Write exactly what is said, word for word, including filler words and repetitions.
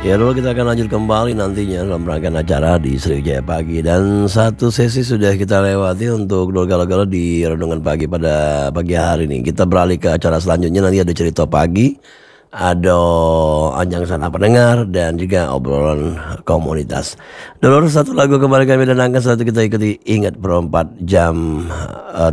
Ya dulu kita akan lanjut kembali nantinya dalam rangkaian acara di Sriwijaya Pagi. Dan satu sesi sudah kita lewati untuk Dol Galau-Galau di Renungan Pagi pada pagi hari ini. Kita beralih ke acara selanjutnya, nanti ada cerita pagi, ada Anjang Sana Pendengar, dan juga obrolan komunitas. Dulu satu lagu kembali kami dengarkan, satu kita ikuti Ingat Perempat Jam. eh,